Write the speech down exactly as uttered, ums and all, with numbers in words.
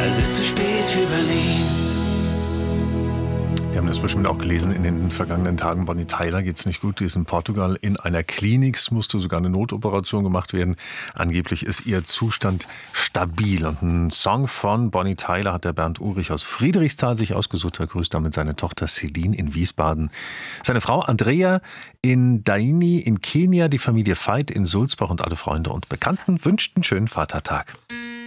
es ist zu spät für Berlin. Sie haben das bestimmt auch gelesen in den vergangenen Tagen. Bonnie Tyler geht's nicht gut. Die ist in Portugal in einer Klinik. Es musste sogar eine Notoperation gemacht werden. Angeblich ist ihr Zustand stabil. Und ein Song von Bonnie Tyler hat der Bernd Ulrich aus Friedrichsthal sich ausgesucht. Er grüßt damit seine Tochter Celine in Wiesbaden, seine Frau Andrea in Daini in Kenia, die Familie Veit in Sulzbach und alle Freunde und Bekannten wünschten schönen Vatertag.